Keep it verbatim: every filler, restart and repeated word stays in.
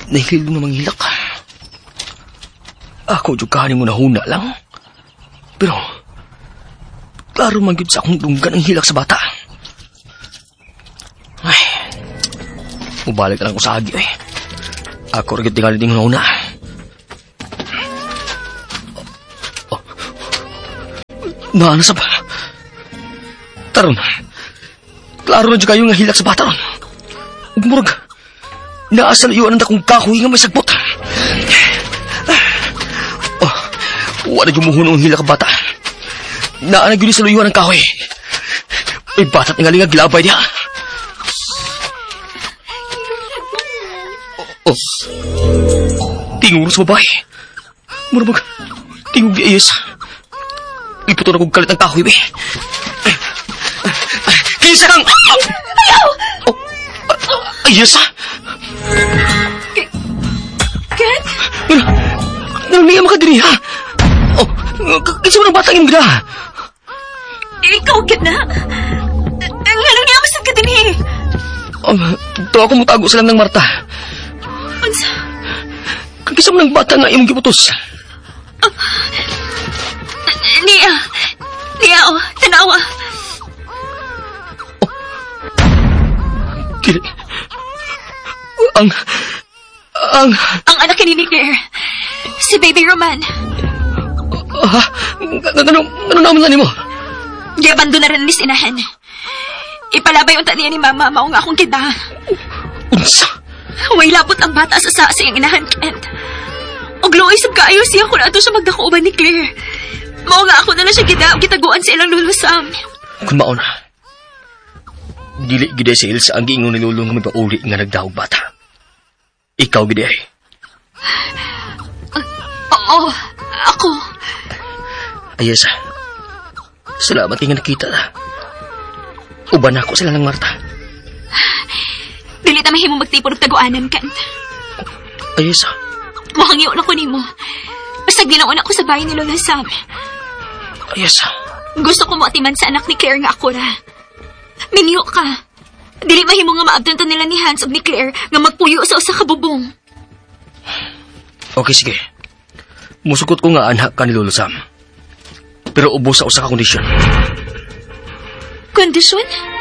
Nahilog na manghilak. Ako juga kanin mo nahuna lang. Pero, klaro manggit sa akong dunggan ang hilak sa bata. Ay, mubalik na lang ko sa agi eh. Ako rin tingali din nahuna. Oh. Naana sa ba? Taron, klaro na dyan kayo nga hilak sa bata ron. Umurag, naasal iwanan na kong kahoy nga may sagbot. Oh, wala yung muhunong hilak sa bata. Naanag yun sa luyuan ng kahoy. May bata't nga nga gilabay niya. Oh, tinguro sa babae. Murabag, tingog di ayos. Iputo na kong kalit ng kahoy, be. Kinsa kang... Ayaw! Oh, ayos, ha? Ken? Nang niya makadiri, ha? Oh, kinsa mo ng batang yung gina? Ikaw, Ken, na? Nga nang niya masag ka din, eh. Um, ito ako mutago sa lang ng Marta. Unsa? Kang kinsa mo ng bata nga imong giputos? Uh, Nia. Nia, oh, tanawa. Dili. Ang... Ang... Ang anak ni Claire. Si Baby Roman. Ah, ano, ano naman na mo? Di abando na rin ni sinahan. Ipalabay unta niya ni Mama, mao nga akong kita. Unsa? Way labot ang bata sa sa siyang inahan, Kent. Og luoy sab kaayo siya kung ato siya magdakauban ni Claire. Mao nga ako na na siya kita, gitaguan sa ilang lulusam. Kung mauna, dili gide si Ilsa ang giingon ni Lulong nga may pauli nga nagdahog bata. Ikaw gide ay. Uh, oo, ako. Ayasa, salamat nga nakita na. Uban ako sila ng Marta. Dili ta mahimong magtipod og taguanan, Kent. Ayasa. Mahangyo na ko nimo. Basta ginaon ako sa bahay ni Lola Sam. Ayasa. Gusto ko mo atiman sa anak ni Claire nga ako ra. Minyo ka. Dili mahimo nga maabdan to nila ni Hans ug ni Claire nga magpuyo sa usa ka bubong. Okay, sige. Musukot ko nga anak ka ni Lolo Sam. Pero ubos sa usa ka kondisyon. Kondisyon?